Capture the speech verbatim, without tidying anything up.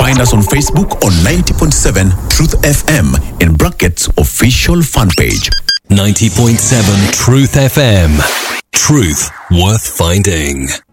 Find us on Facebook on ninety point seven Truth F M in brackets official fan page. ninety point seven Truth F M. Truth worth finding.